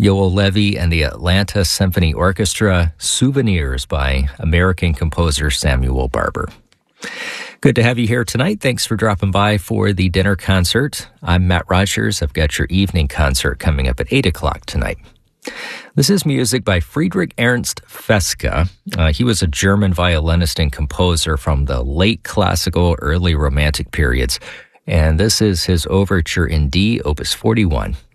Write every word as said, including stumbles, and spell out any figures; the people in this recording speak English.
Yoel Levy and the Atlanta Symphony Orchestra, Souvenirs by American composer Samuel Barber. Good to have you here tonight. Thanks for dropping by for the dinner concert. I'm Matt Rogers. I've got your evening concert coming up at eight o'clock tonight. This is music by Friedrich Ernst Feska. Uh, he was a German violinist and composer from the late classical, early romantic periods. And this is his overture in D, opus forty-one.